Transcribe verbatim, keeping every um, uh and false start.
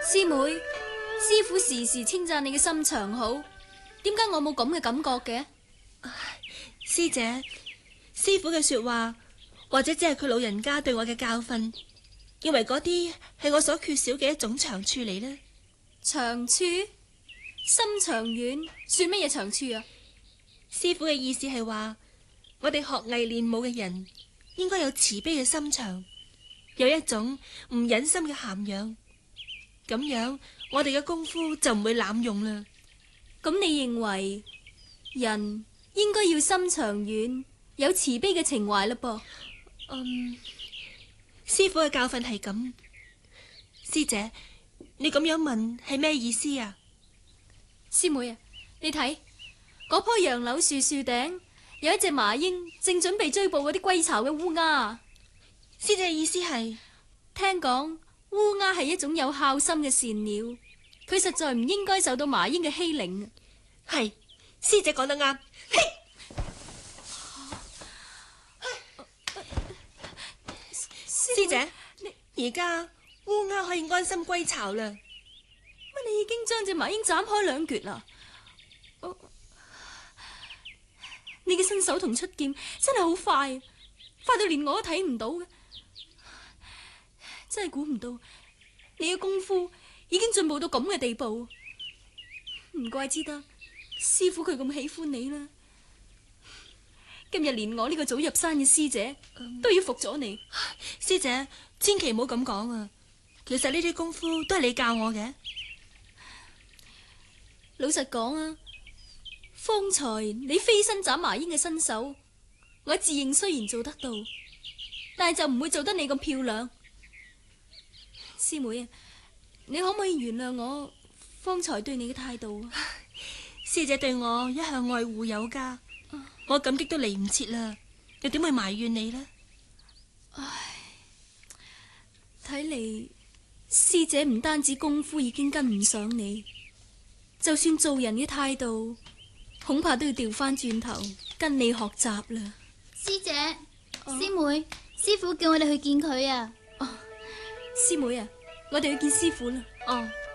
師妹，師父時時稱讚你嘅心腸好，點解我冇咁嘅感覺嘅？ 師姐，師父嘅說話或者只係佢老人家對我嘅教訓，認為嗰啲係我所缺少嘅一種長處嚟呢。 長處？心長遠算乜嘢長處啊？ 師父嘅意思係話，我哋學藝練武嘅人應該有慈悲嘅心腸，有一種唔忍心嘅涵養，咁樣我哋嘅功夫就唔會濫用啦。 咁你認為人應該要心長遠，有慈悲嘅情懷嘞噃？ 嗯，師父嘅教訓係咁。師姐，你咁樣問係咩意思啊？ 師妹啊，你睇嗰棵楊柳樹樹頂有一隻麻鷹，正準備追捕嗰啲歸巢嘅烏鴉。 師姐嘅意思係， 聽講烏鴉係一種有孝心嘅善鳥，佢實在唔應該受到麻鷹嘅欺凌。 係，師姐講得啱。師姐，而家烏鴉可以安心歸巢啦。 乜你已經將隻麻鷹斬開兩橛啦？你嘅身手同出劍真係好快，快到連我都睇唔到嘅，真係估唔到你嘅功夫已經進步到咁嘅地步，唔怪之得師父佢咁喜歡你啦。今日連我呢個早入山嘅師姐都要服咗你。 師姐，千祈唔好咁講啊！其實呢啲功夫都係你教我嘅。 老實講啊，方才你飛身斬麻鷹嘅身手，我自認雖然做得到，但係就唔會做得你咁漂亮。師妹啊，你可唔可以原諒我方才對你嘅態度啊？ 師姐對我一向愛護有加，我感激都嚟唔切啦，又點會埋怨你呢？ 唉，睇嚟師姐唔單止功夫已經跟唔上你，就算做人嘅態度，恐怕都要調翻轉頭跟你學習啦。 師姐、師妹，師父叫我哋去見佢啊！ 哦，師妹啊，我哋去見師父啦。 哦。